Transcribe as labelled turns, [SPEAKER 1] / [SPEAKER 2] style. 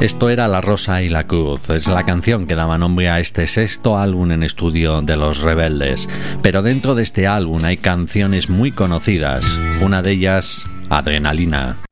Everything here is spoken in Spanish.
[SPEAKER 1] Esto era La Rosa y la Cruz, es la canción que daba nombre a este sexto álbum en estudio de Los Rebeldes. Pero dentro de este álbum hay canciones muy conocidas, una de ellas, Adrenalina.